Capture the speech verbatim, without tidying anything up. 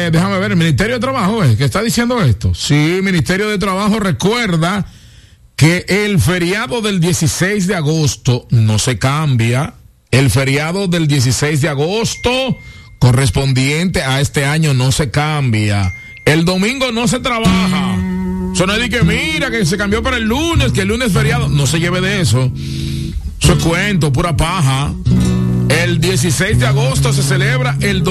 Eh, déjame ver, el Ministerio de Trabajo, ¿eh? ¿Qué está diciendo esto? Sí, el Ministerio de Trabajo recuerda que el feriado del dieciséis de agosto no se cambia. El feriado del dieciséis de agosto correspondiente a este año no se cambia. El domingo no se trabaja. Eso no es de que mira, que se cambió para el lunes, que el lunes es feriado. No se lleve de eso. Eso es cuento, pura paja. El dieciséis de agosto se celebra el